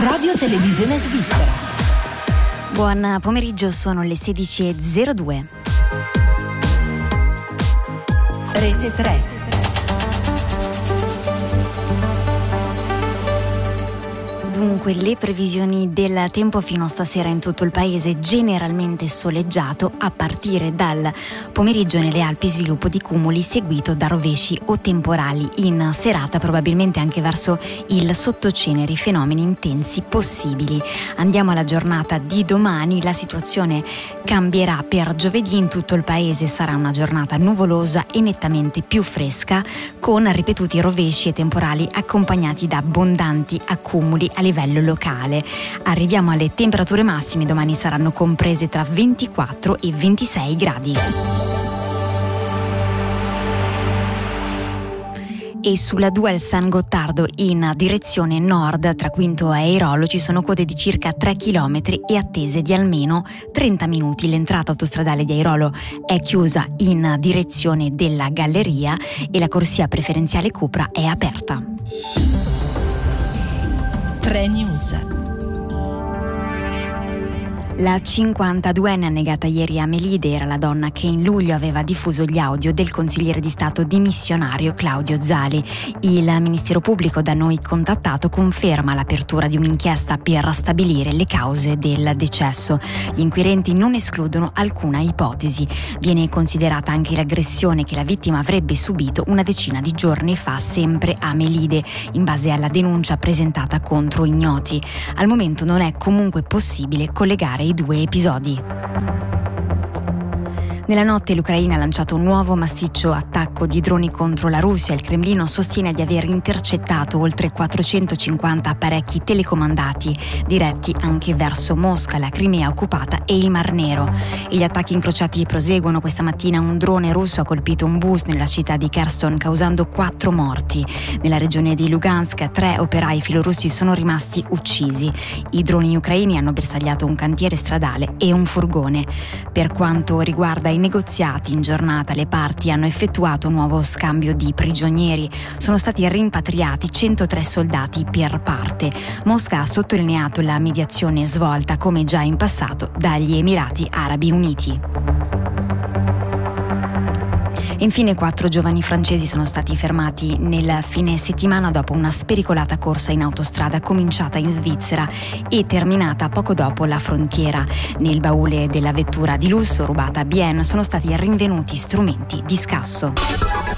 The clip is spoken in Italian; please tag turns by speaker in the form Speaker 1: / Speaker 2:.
Speaker 1: Radio Televisione Svizzera.
Speaker 2: Buon pomeriggio, sono le 16:02.
Speaker 1: Rete 3.
Speaker 2: Dunque, le previsioni del tempo fino a stasera in tutto il paese: generalmente soleggiato, a partire dal pomeriggio nelle Alpi sviluppo di cumuli seguito da rovesci o temporali. In serata probabilmente anche verso il sottoceneri fenomeni intensi possibili. Andiamo alla giornata di domani. La situazione cambierà per giovedì. In tutto il paese sarà una giornata nuvolosa e nettamente più fresca, con ripetuti rovesci e temporali accompagnati da abbondanti accumuli a livello locale. Arriviamo alle temperature massime: domani saranno comprese tra 24 e 26 gradi. E sulla Dual San Gottardo in direzione nord tra Quinto e Airolo ci sono code di circa 3 km e attese di almeno 30 minuti. L'entrata autostradale di Airolo è chiusa in direzione della galleria e la corsia preferenziale Cupra è aperta.
Speaker 1: 3 News.
Speaker 2: La 52enne annegata ieri a Melide era la donna che in luglio aveva diffuso gli audio del consigliere di Stato dimissionario Claudio Zali. Il Ministero Pubblico da noi contattato conferma l'apertura di un'inchiesta per stabilire le cause del decesso. Gli inquirenti non escludono alcuna ipotesi. Viene considerata anche l'aggressione che la vittima avrebbe subito una decina di giorni fa, sempre a Melide, in base alla denuncia presentata contro ignoti. Al momento non è comunque possibile collegare i due episodi. Nella notte l'Ucraina ha lanciato un nuovo massiccio attacco di droni contro la Russia. Il Cremlino sostiene di aver intercettato oltre 450 apparecchi telecomandati diretti anche verso Mosca, la Crimea occupata e il Mar Nero. E gli attacchi incrociati proseguono. Questa mattina un drone russo ha colpito un bus nella città di Kherson, causando 4 morti. Nella regione di Lugansk 3 operai filorussi sono rimasti uccisi. I droni ucraini hanno bersagliato un cantiere stradale e un furgone. Per quanto riguarda i negoziati, in giornata le parti hanno effettuato un nuovo scambio di prigionieri. Sono stati rimpatriati 103 soldati per parte. Mosca ha sottolineato la mediazione svolta, come già in passato, dagli Emirati Arabi Uniti. Infine 4 giovani francesi sono stati fermati nel fine settimana dopo una spericolata corsa in autostrada cominciata in Svizzera e terminata poco dopo la frontiera. Nel baule della vettura di lusso rubata a Bienne sono stati rinvenuti strumenti di scasso.